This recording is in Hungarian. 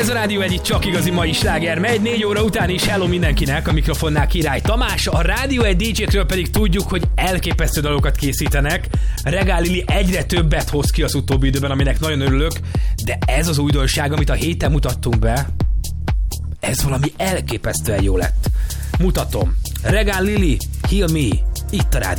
Ez a Rádió Egy csak igazi mai sláger megy, 4 óra után is hello mindenkinek, a mikrofonnál Király Tamás, a Rádió Egy DJ-kről pedig tudjuk, hogy elképesztő dalokat készítenek. Regál Lili egyre többet hoz ki az utóbbi időben, aminek nagyon örülök, de ez az újdonság, amit a héten mutattunk be, ez valami elképesztően jó lett. Mutatom. Regál Lili, Heal Me, itt a Rádió